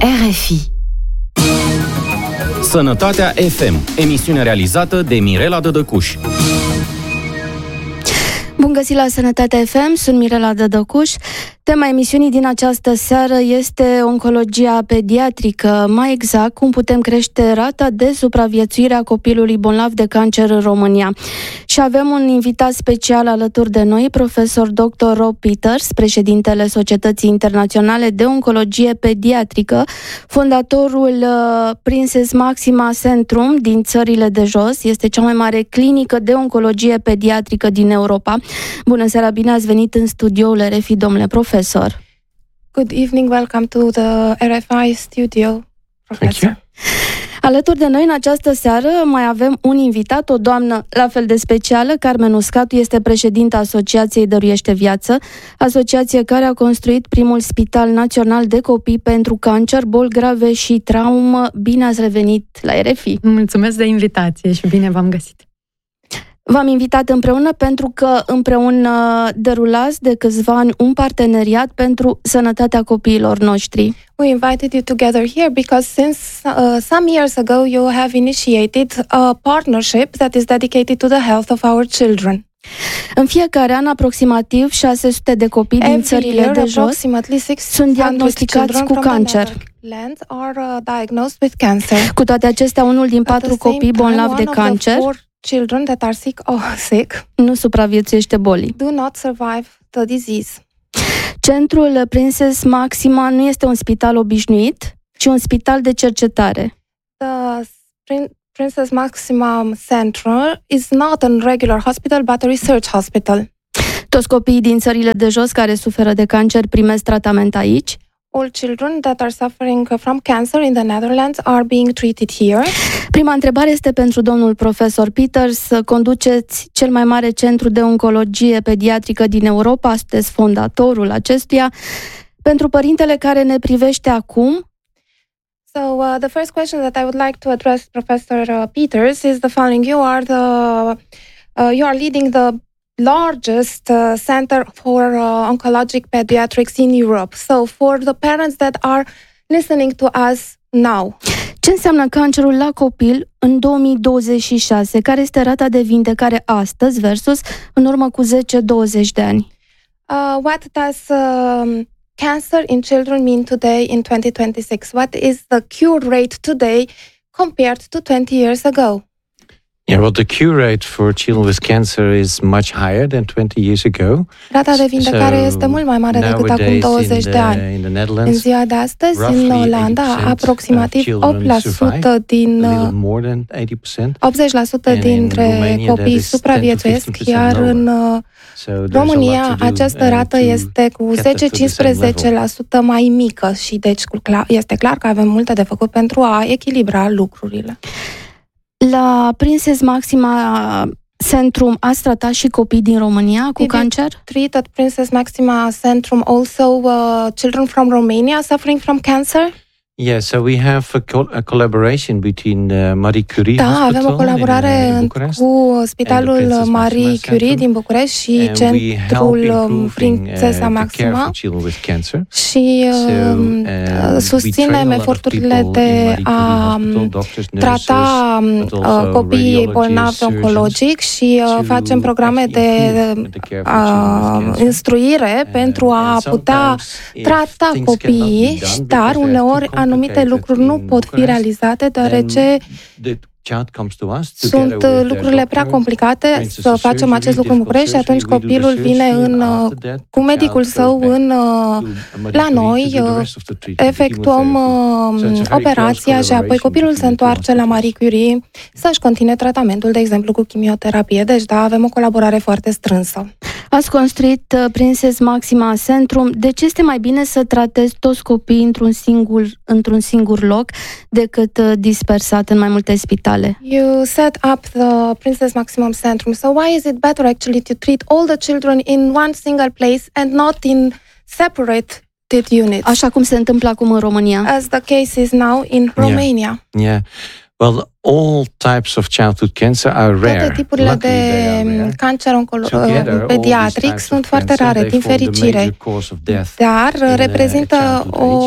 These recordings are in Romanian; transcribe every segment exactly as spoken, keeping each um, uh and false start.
R F I. Sănătatea F M, emisiune realizată de Mirela Dădăcuș. Bun găsit la Sănătatea F M, sunt Mirela Dădăcuș. Tema emisiunii din această seară este oncologia pediatrică, mai exact cum putem crește rata de supraviețuire a copilului bolnav de cancer în România. Și avem un invitat special alături de noi, profesor doctor Rob Peters, președintele Societății Internaționale de Oncologie Pediatrică, fondatorul uh, Prinses Maxima Centrum din țările de jos. Este cea mai mare clinică de oncologie pediatrică din Europa. Bună seara, bine ați venit în studioul R F I, domnule profesor. Good evening, welcome to the R F I studio, professor. Alături de noi în această seară mai avem un invitat, o doamnă la fel de specială. Carmen Uscatu este președinta Asociației Dăruiește Viață, asociație care a construit primul spital național de copii pentru cancer, boli grave și traumă. Bine ați revenit la R F I! Mulțumesc de invitație și bine v-am găsit! V-am invitat împreună pentru că împreună derulați de câțiva ani un parteneriat pentru sănătatea copiilor noștri. We invited you together here because since uh, some years ago you have initiated a partnership that is dedicated to the health of our children. În fiecare an, aproximativ șase sute de copii din țările de jos sunt diagnosticați cu cancer. Are, uh, diagnosed with cancer. Cu toate acestea, unul din patru copii bolnavi de cancer children that are sick or sick nu supraviețuiește bolii. Do not survive the disease. Centrul Prinses Maxima nu este un spital obișnuit, ci un spital de cercetare. The Princess Maxima Central is not a regular hospital, but a research hospital. Toți copiii din țările de jos care suferă de cancer primesc tratament aici. All children that are suffering from cancer in the Netherlands are being treated here. Prima întrebare este pentru domnul profesor Peters. Conduceți cel mai mare centru de oncologie pediatrică din Europa, sunteți fondatorul acestuia. Pentru părintele care ne privește acum, So uh, the first question that I would like to address Professor uh, Peters is the following: You are the uh, you are leading the largest uh, center for uh, oncologic pediatrics in Europe. So for the parents that are listening to us now. Ce înseamnă cancerul la copil în două mii douăzeci și șase? Care este rata de vindecare astăzi versus în urmă cu zece douăzeci de ani? Uh, what does um, cancer in children mean today in twenty twenty-six? What is the cure rate today compared to twenty years ago? Yeah, well, the cure rate for children with cancer is much higher than twenty years ago. Rata de vindecare so, este mult mai mare decât acum douăzeci de ani. În ziua de astăzi, în Olanda, aproximativ opt la sută din optzeci la sută dintre copii supraviețuiesc, iar în România această rată este cu zece-cincisprezece la sută mai mică și deci este clar că avem multe de făcut pentru a echilibra lucrurile. La Prinses Maxima Centrum ați tratat și copii din România cu Did cancer? Treat at Prinses Maxima Centrum also uh, children from Romania suffering from cancer? Yeah, so we have a, co- a collaboration between uh, Marie Curie da, Hospital avem o colaborare in, uh, cu Spitalul Marie Curie din București și Centrul Prințesa Maxima și uh, so, uh, susținem eforturile de a trata uh, copiii bolnavi oncologic și uh, facem programe de uh, instruire pentru a putea trata copiii, dar uneori anumite lucruri nu pot fi realizate deoarece sunt lucrurile prea complicate să facem acest lucru în București și atunci copilul vine în, cu medicul său în, la noi, efectuăm operația și apoi copilul se întoarce la Marie Curie să-și continue tratamentul, de exemplu, cu chimioterapie. Deci, da, avem o colaborare foarte strânsă. Ați construit Prinses Maxima Centrum. De ce este mai bine să tratezi toți copiii într-un singur, într-un singur loc decât dispersat în mai multe spitale? You set up the Princess Maximum Centrum. So why is it better actually to treat all the children in one single place and not in separate units? Așa cum se întâmplă acum în România. As the case is now in Romania. Yeah. yeah. Well, all types of childhood cancer are rare. Toate tipurile de cancer oncolo- pediatric sunt foarte rare, din fericire, dar reprezintă o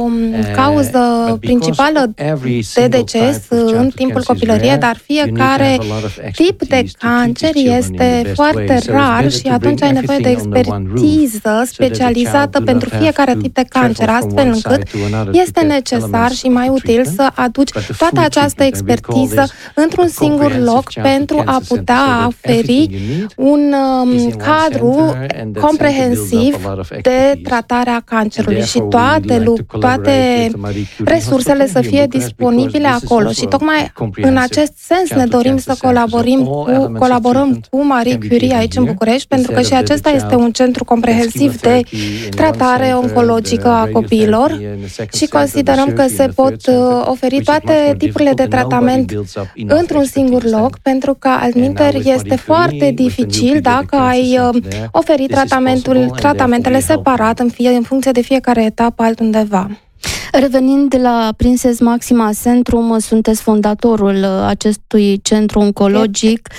cauză principală de deces în timpul copilăriei, dar fiecare tip de cancer este foarte rar și atunci ai nevoie de expertiză specializată pentru fiecare tip de cancer, astfel încât este necesar și mai util să aduci toată această expertiză într-un singur loc pentru a putea oferi un um, cadru comprehensiv de tratare a cancerului și toate, toate resursele să fie disponibile acolo. Și tocmai în acest sens ne dorim să colaborăm cu, colaborăm cu Marie Curie aici în București, pentru că și acesta este un centru comprehensiv de tratare oncologică a copiilor și considerăm că se pot oferi toate tipurile de tratament într-un singur loc, pentru că altminteri este foarte dificil dacă ai oferi tratamentul, tratamentele separat în, fie, în funcție de fiecare etapă altundeva. Revenind la Prinses Maxima Centrum, sunteți fondatorul acestui centru oncologic.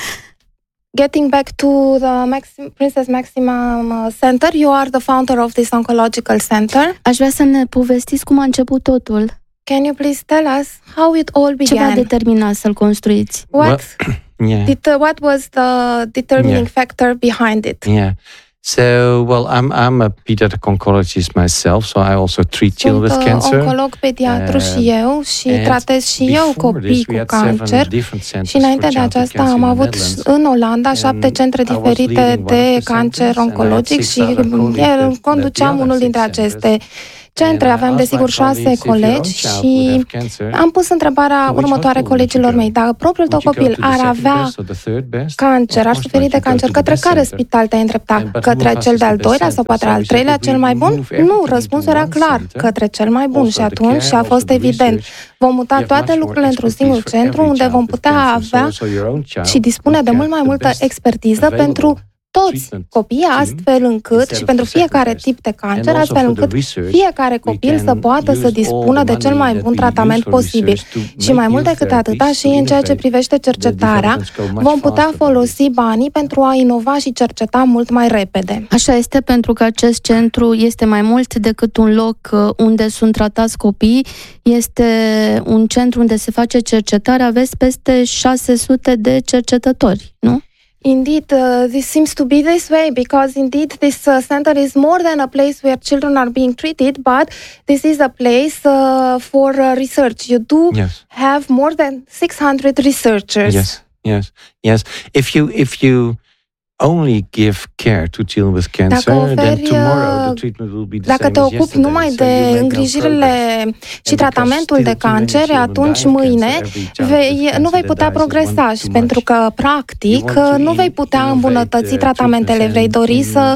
Getting back to the Maxim, Princess Maxima Center, you are the founder of this oncological center. Aș vrea să ne povestiți cum a început totul. Can you please tell us how it all began? Ce v-a determinat să-l construiți? What, well, yeah. did, uh, what was the determining yeah. factor behind it? Yeah. So, well, I'm I'm a pediatric oncologist myself, so I also treat children with cancer. Sunt oncolog pediatru uh, și eu și tratez și eu copii cu cancer. Și înainte de aceasta am avut în Olanda șapte centre diferite de cancer oncologic și eu conduceam unul dintre aceste centre. Aveam, desigur, șase colegi și am pus întrebarea următoare colegilor mei. Dacă propriul tău copil ar avea cancer, ar suferi de cancer, către care spital te-ai îndrepta? Către cel de-al doilea sau poate al treilea cel mai bun? Nu, răspunsul era clar, către cel mai bun. Și atunci a fost evident. Vom muta toate lucrurile într-un singur centru unde vom putea avea și dispune de mult mai multă expertiză pentru toți copiii, astfel încât și pentru fiecare tip de cancer, astfel încât fiecare copil să poată să dispună de cel mai bun tratament posibil. Și mai mult decât atâta, și în ceea ce privește cercetarea, vom putea folosi banii pentru a inova și cerceta mult mai repede. Așa este, pentru că acest centru este mai mult decât un loc unde sunt tratați copii, este un centru unde se face cercetare, aveți peste șase sute de cercetători, nu? Indeed, uh, this seems to be this way because indeed this uh, center is more than a place where children are being treated, but this is a place uh, for uh, research. You do yes. have more than six hundred researchers. Yes, yes, yes. If you, if you only give care to children with cancer, oferi, then tomorrow the treatment will be the dacă te ocupi numai de îngrijirile și tratamentul de cancer, atunci mâine vei, nu vei putea progresa, pentru că practic nu vei putea îmbunătăți tratamentele. Vrei dori să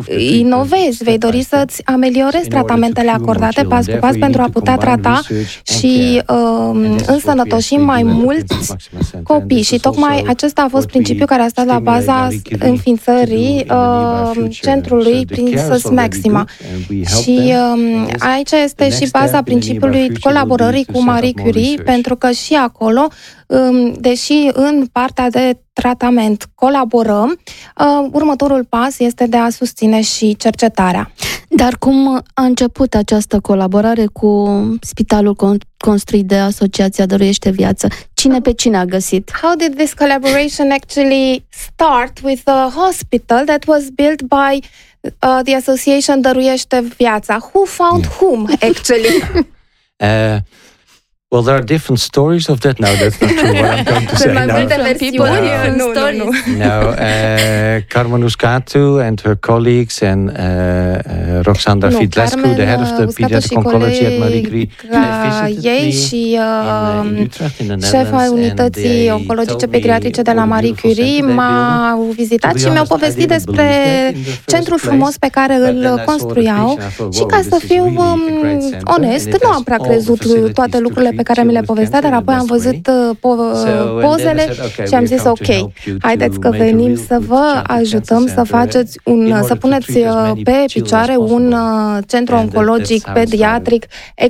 inovezi, vei dori să-ți ameliorezi tratamentele acordate pas cu pas pentru a putea trata și uh, însănătoși mai mulți copii. Și tocmai acesta a fost principiul care a stat la baza înființării uh, centrului Princess Maxima. Și uh, aici este și baza principiului colaborării cu Marie Curie, pentru că și acolo, um, deși în partea de tratament colaborăm, uh, următorul pas este de a susține și cercetarea. Dar cum a început această colaborare cu spitalul construit de Asociația Dăruiește Viață? Cine pe cine a găsit? How did this collaboration actually start with a hospital that was built by uh, the Association Dăruiește Viața? Who found whom, actually? uh, Well, there are different stories of that. No, that's not true what I'm going to say. Mai multe versiuni. No, no, no. no uh, Carmen Uscatu and her colleagues and uh, uh, Roxandra Fidlescu, the head of the pediatric oncology at Marie Curie, ei și uh, șefa unității oncologice pediatrice de la Marie Curie m-au vizitat și mi-au povestit despre centrul frumos pe care îl construiau și, ca să fiu um, onest, nu am prea crezut toate lucrurile pe care mi le povestea, dar apoi am văzut uh, po- pozele și am zis ok, haideți că venim să vă ajutăm să faceți un, să puneți uh, pe picioare un uh, centru oncologic pediatric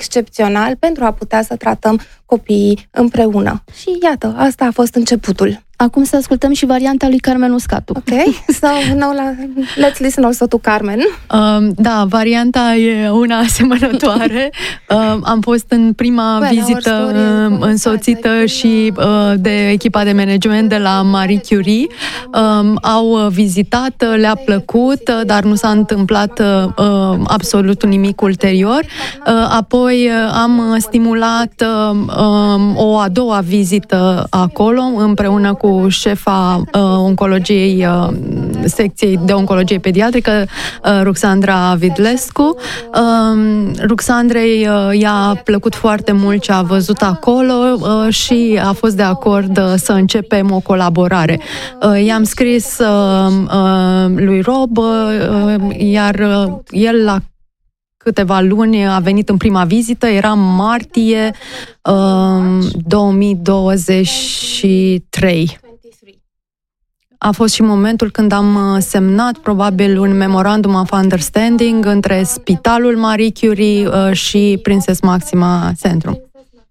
excepțional pentru a putea să tratăm copiii împreună. Și iată, asta a fost începutul. Acum să ascultăm și varianta lui Carmen Uscatu. Ok, so now let's listen also to Carmen. Uh, da, varianta e una asemănătoare. Uh, am fost în prima well, vizită uh, însoțită și uh, de echipa de management de la Marie Curie. Uh, au vizitat, le-a plăcut, dar nu s-a întâmplat uh, absolut nimic ulterior. Uh, apoi uh, am stimulat uh, o a doua vizită acolo, împreună cu șefa uh, oncologiei, uh, secției de oncologie pediatrică, uh, Ruxandra Vidlescu. Uh, Ruxandrei uh, i-a plăcut foarte mult ce a văzut acolo uh, și a fost de acord uh, să începem o colaborare. Uh, i-am scris uh, uh, lui Rob, uh, iar uh, el la câteva luni a venit în prima vizită, era martie uh, două mii douăzeci și trei. A fost și momentul când am semnat probabil un memorandum of understanding între Spitalul Marie Curie uh, și Prinses Maxima Centrum.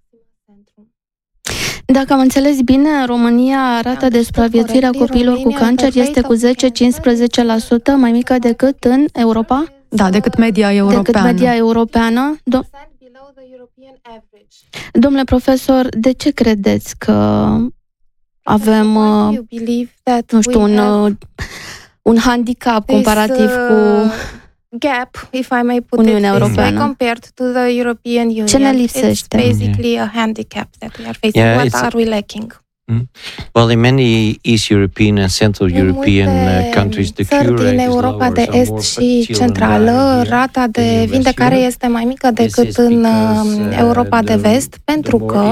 Dacă am înțeles bine, în România rata de supraviețuire a copiilor cu cancer este cu zece-cincisprezece la sută mai mică decât în Europa? Da, decât media europeană. Decât media europeană. Do- Domnule profesor, de ce credeți că avem, uh, nu știu, un, uh, un handicap comparativ cu gap, if I may put Uniunea it Europeană? This way, compared to the European Union? Ce ne lipsește? It's basically a handicap that we are facing. Yeah, What are we lacking? Mm. Well, in many East European and Central European uh, countries, the cure rate din is Europa lower, de so more Est și fertile centrală, than rata in de the West vindecare Europe. este mai mică decât în uh, Europa de Vest, pentru că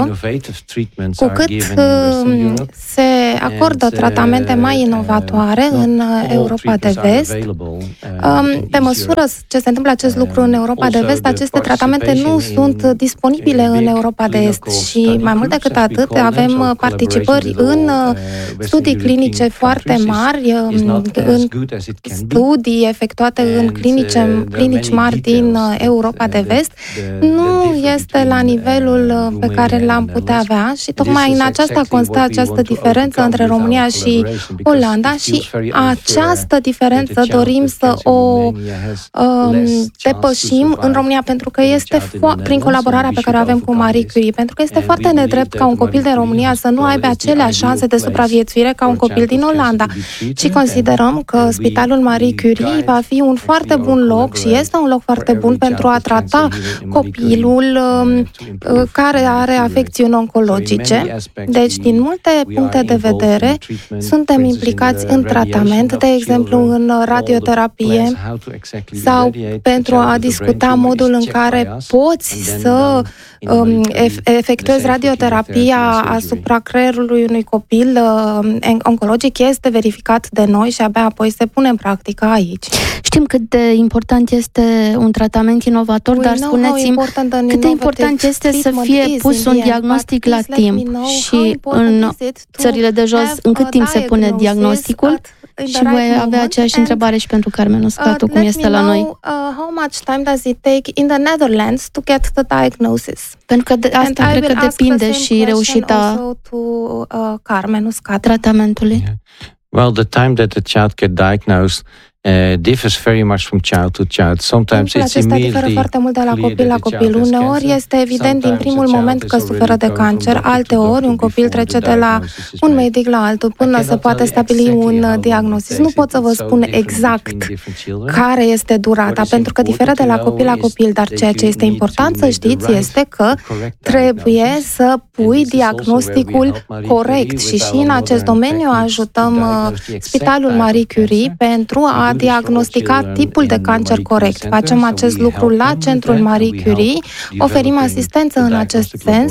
cu cât uh, se acordă tratamente mai inovatoare în Europa de Vest, uh, pe măsură ce se întâmplă acest lucru în Europa de Vest, aceste tratamente nu sunt disponibile în Europa de Est și mai mult decât atât avem participări în studii clinice foarte mari, în studii efectuate în clinice, clinici mari din Europa de Vest, nu este la nivelul pe care l-am putea avea și tocmai în aceasta constă această diferență între România și Olanda și această diferență dorim să o um, depășim în România, pentru că este fo- prin colaborarea pe care o avem cu Marie Curie, pentru că este foarte nedrept ca un copil de România să nu aibă aceleași șanse de supraviețuire ca un copil din Olanda. Și considerăm că Spitalul Marie Curie va fi un foarte bun loc și este un loc foarte bun pentru a trata copilul care are afecțiuni oncologice. Deci, din multe puncte de vedere, suntem implicați în tratament, de exemplu în radioterapie, sau pentru a discuta modul în care poți să um, efectuezi radioterapia asupra creierului unui copil uh, oncologic. Este verificat de noi și abia apoi se pune în practică aici. Știm cât de important este un tratament inovator, We dar spuneți-mi cât de important este să fie pus un diagnostic la timp și în țările de jos în cât timp se pune diagnosticul. Și voi avea aceeași întrebare și pentru Carmen Uscatu, uh, cum este la noi. Uh, how much time does it take in the Netherlands to get the diagnosis? Pentru că de asta And cred că depinde și reușita to, uh, Carmen Uscatu. tratamentului. Yeah. Well, the time that the child get diagnosed Uh, differs very much from child to child. Sometimes it's acesta diferă foarte mult de la copil la copil. Uneori este evident din primul moment că suferă de cancer, alteori un copil trece de la un medic la altul până se poate stabili un diagnosis. Nu pot să vă spun exact care este durata, pentru că diferă de la copil la copil, dar ceea ce este important să știți este că trebuie să pui diagnosticul corect și și în acest domeniu ajutăm Spitalul Marie Curie pentru a diagnostica tipul de cancer corect. Facem acest lucru la Centrul Marie Curie, oferim asistență în acest sens,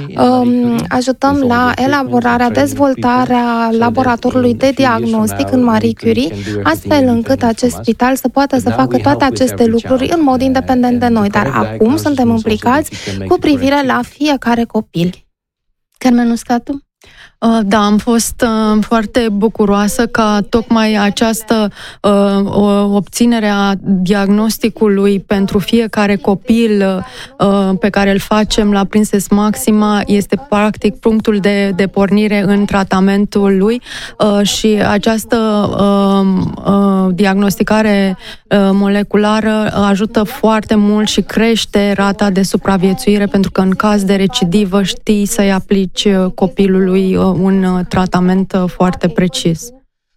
um, ajutăm la elaborarea, dezvoltarea laboratorului de diagnostic în Marie Curie, astfel încât acest spital să poată să facă toate aceste lucruri în mod independent de noi. Dar acum suntem implicați cu privire la fiecare copil. Carmen Uscatu? Da, am fost foarte bucuroasă ca tocmai această obținere a diagnosticului pentru fiecare copil pe care îl facem la Prinses Maxima este practic punctul de, de pornire în tratamentul lui și această diagnosticare moleculară ajută foarte mult și crește rata de supraviețuire, pentru că în caz de recidivă știi să-i aplici copilului un tratament foarte precis.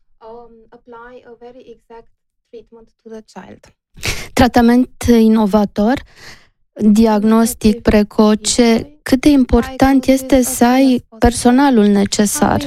Tratament inovator, diagnostic precoce, cât de important este să ai personalul necesar?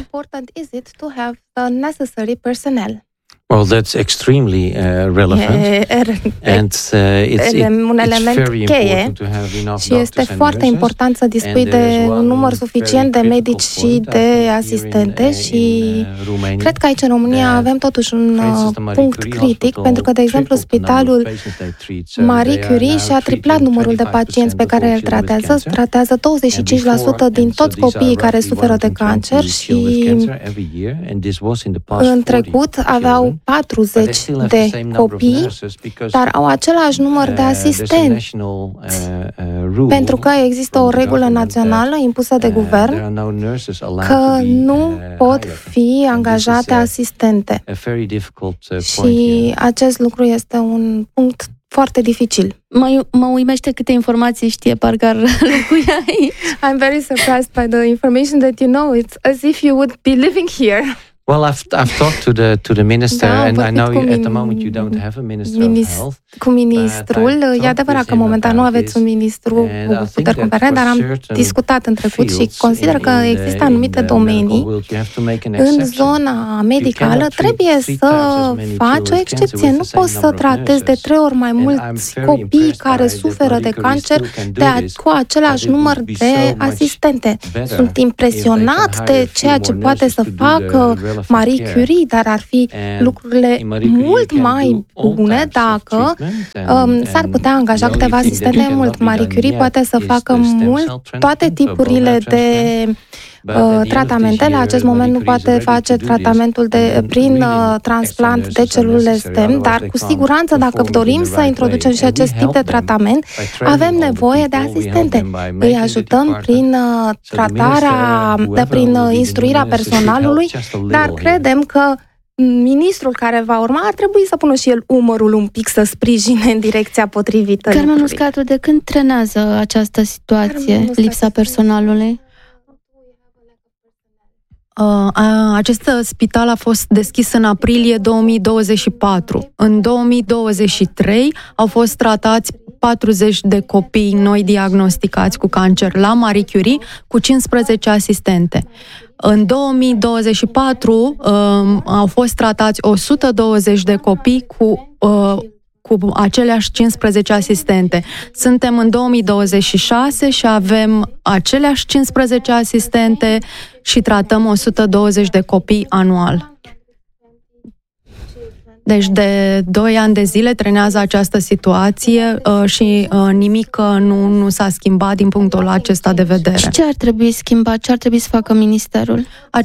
Well, that's extremely uh, relevant, and uh, it's, it, un element cheie și este foarte important să dispui de un număr suficient de medici și de asistente și cred că aici în România avem totuși un punct critic, pentru că, de exemplu, spitalul Marie Curie și-a triplat numărul de pacienți pe care îl tratează, tratează douăzeci și cinci la sută din toți copiii care suferă de cancer și în trecut aveau patruzeci de copii, dar au același număr de asistenți, pentru că există o regulă națională impusă de guvern că nu pot fi angajate asistente. Și acest lucru este un punct foarte dificil. Mă, mă uimește câte informații știe, parcă ar locuia aici. I'm very surprised by the information that you know. It's as if you would be living here. Well, I've I've talked to the to the minister, da, and I know you, at the moment you don't have a minister of health. Cu ministrul, e adevărat că momentan nu aveți un ministru cu puteri competente, dar am discutat în trecut și consider că există anumite domenii în zona medicală, trebuie să faci o excepție. Nu poți să tratezi de trei ori mai mulți copii care suferă de cancer de a, cu același număr de asistente. Sunt impresionat de ceea ce poate să facă Marie Curie, dar ar fi lucrurile mult mai bune dacă um, s-ar putea angaja câteva asistente mult. Marie Curie poate să facă mult toate tipurile de uh, tratamente. La acest moment nu poate face tratamentul de, prin uh, transplant de celule stem, dar cu siguranță dacă dorim să introducem și acest tip de tratament, avem nevoie de asistente. Îi ajutăm prin uh, tratarea, de, prin uh, instruirea personalului, dar credem că ministrul care va urma ar trebui să pună și el umărul un pic să sprijine în direcția potrivită. Carmen Uscatu, de când trenează această situație, lipsa personalului? Acest spital a fost deschis în aprilie două mii douăzeci și patru. În două mii douăzeci și trei au fost tratați patruzeci de copii noi diagnosticați cu cancer la Marie Curie, cu cincisprezece asistente. În două mii douăzeci și patru um, au fost tratați o sută douăzeci de copii cu, uh, cu aceleași cincisprezece asistente. Suntem în două mii douăzeci și șase și avem aceleași cincisprezece asistente și tratăm o sută douăzeci de copii anual. Deci de doi ani de zile trenează această situație uh, și uh, nimic uh, nu, nu s-a schimbat din punctul acesta de vedere. Și ce ar trebui schimbat? Ce ar trebui să facă ministerul? A...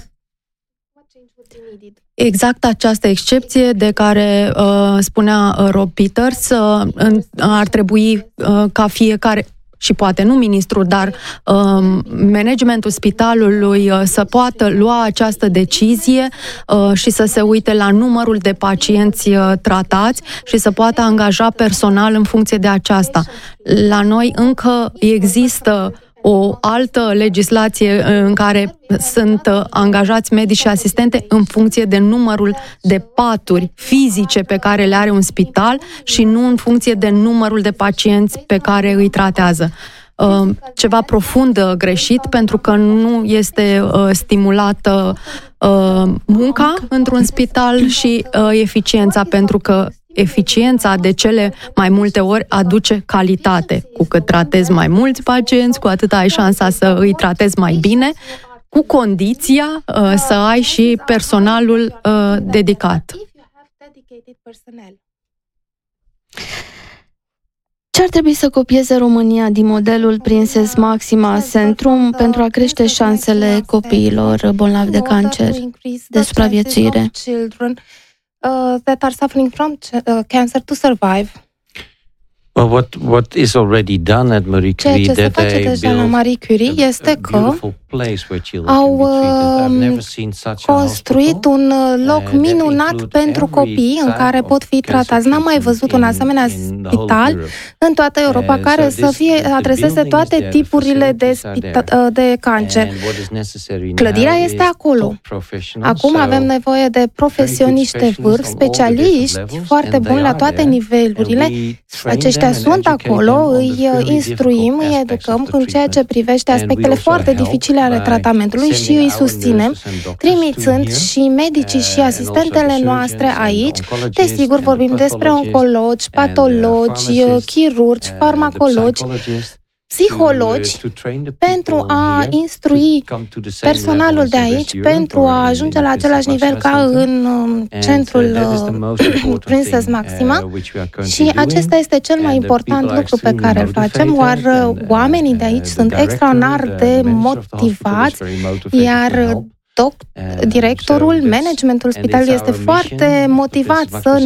Exact această excepție de care uh, spunea uh, Rob Peters, uh, ar trebui uh, ca fiecare... și poate nu ministrul, dar um, managementul spitalului uh, să poată lua această decizie uh, și să se uite la numărul de pacienți uh, tratați și să poată angaja personal în funcție de aceasta. La noi încă există o altă legislație în care sunt angajați medici și asistente în funcție de numărul de paturi fizice pe care le are un spital și nu în funcție de numărul de pacienți pe care îi tratează. Ceva profund greșit, pentru că nu este stimulată munca într-un spital și eficiența, pentru că eficiența de cele mai multe ori aduce calitate. Cu cât tratezi mai mulți pacienți, cu atât ai șansa să îi tratezi mai bine, cu condiția uh, să ai și personalul uh, dedicat. Ce ar trebui să copieze România din modelul Prinses Maxima Centrum pentru a crește șansele copiilor bolnavi de cancer de supraviețuire? That are suffering from cancer to survive. Well, what what is already done at Marie Curie, ceea ce se face deja la Marie Curie este că au construit un loc minunat pentru copii în care pot fi tratați. N-am mai văzut un asemenea spital în toată Europa care să fie adreseze toate tipurile de, spita- de cancer. Clădirea este acolo. Acum avem nevoie de profesioniști de vârf, specialiști foarte buni la toate nivelurile. Aceștia sunt acolo, îi instruim, îi educăm în ceea ce privește aspectele foarte dificile ale tratamentului și îi susținem, trimițând și medicii și asistentele noastre aici. Desigur, vorbim despre oncologi, patologi, chirurgi, farmacologi, psihologi, pentru a instrui personalul de aici, pentru a ajunge la același nivel ca în centrul Prinses Maxima. Și acesta este cel mai important lucru pe care îl facem, iar oamenii de aici sunt extraordinar de motivați, iar directorul, managementul spitalului este foarte motivat să